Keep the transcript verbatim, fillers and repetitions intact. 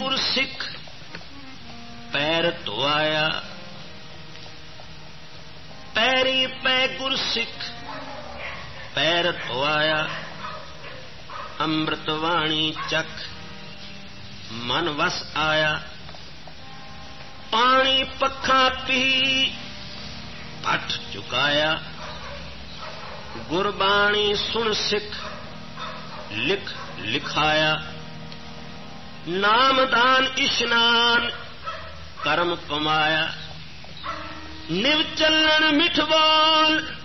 गुरसिख पैर धोआया। पैरी पै गुरसिख पैर धोआया। अमृतवाणी चख मन वस आया। पानी पखा पी भट चुकाया। गुरबाणी सुन सिख लिख लिखाया। नामदान इशनान कर्म कमाया। निव चलन मिठ बोल